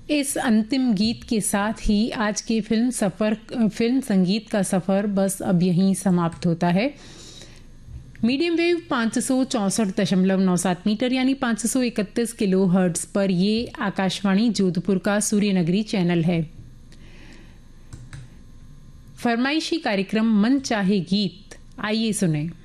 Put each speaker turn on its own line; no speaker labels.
इस अंतिम गीत के साथ ही आज के फिल्म संगीत का सफ़र बस अब यहीं समाप्त होता है। मीडियम वेव 564.97 मीटर यानी 531 किलो हर्ट्ज पर ये आकाशवाणी जोधपुर का सूर्यनगरी चैनल है। फरमाइशी कार्यक्रम मन चाहे गीत, आइए सुने।